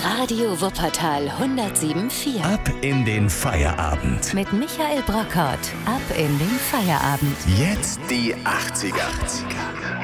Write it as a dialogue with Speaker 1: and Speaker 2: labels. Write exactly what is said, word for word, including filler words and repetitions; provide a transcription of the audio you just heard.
Speaker 1: Radio Wuppertal hundertsieben Komma vier.
Speaker 2: Ab in den Feierabend.
Speaker 1: Mit Michael Brockhaut. Ab in den Feierabend.
Speaker 2: Jetzt die achtziger.